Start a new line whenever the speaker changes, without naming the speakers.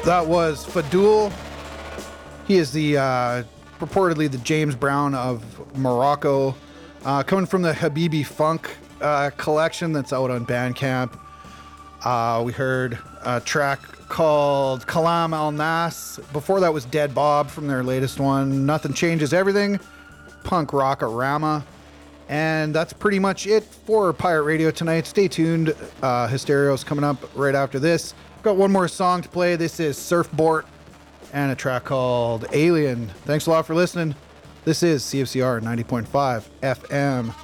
That was Fadul. He is the purportedly the James Brown of Morocco, coming from the Habibi Funk collection that's out on Bandcamp. We heard a track called Kalam Al Nas. Before that was Dead Bob from their latest one, Nothing Changes Everything, Punk Rockarama. And that's pretty much it for Pirate Radio tonight. Stay tuned. Hysterio's coming up right after this. Got one more song to play. This is Surfboard and a track called Alien. Thanks a lot for listening. This is CFCR 90.5 FM.